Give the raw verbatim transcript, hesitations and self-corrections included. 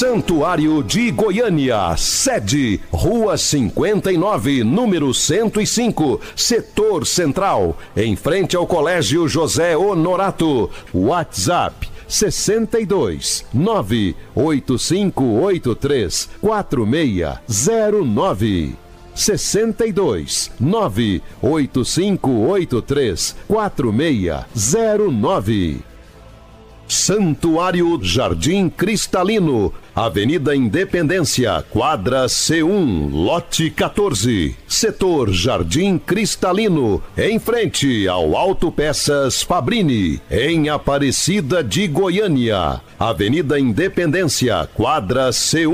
Santuário de Goiânia, sede, Rua cinquenta e nove, número cento e cinco, Setor Central, em frente ao Colégio José Honorato. WhatsApp sessenta e dois, nove oito cinco oito três, quatro seis zero nove. sessenta e dois, nove oito cinco oito três, quatro seis zero nove. Santuário Jardim Cristalino, Avenida Independência, quadra C um, lote quatorze, setor Jardim Cristalino, em frente ao Autopeças Fabrini, em Aparecida de Goiânia. Avenida Independência, quadra C um.